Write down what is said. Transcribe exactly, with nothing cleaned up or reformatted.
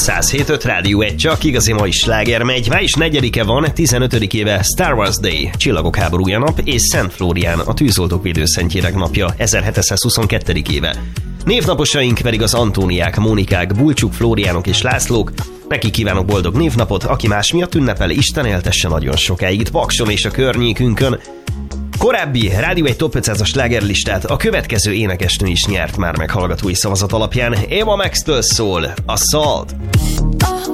száz hét öt Rádió egy, csak igazi mai sláger megy. Május negyedike van, tizenötödikéve Star Wars Day, Csillagok háborúja nap, és Szent Flórián, a tűzoltók védőszentjének napja, ezerhetszázhuszonkettedikéve. Névnaposaink pedig az Antóniák, Mónikák, Bulcsuk, Flóriánok és Lászlók. Nekik kívánok boldog névnapot, aki más miatt ünnepel, Isten éltesse nagyon sokáig itt Pakson és a környékünkön. Korábbi Rádió egy Top ötszázas slágerlistát a következő énekesnő is nyert már meg hallgatói szavazat alapján. Eva Max-től szól, Assault.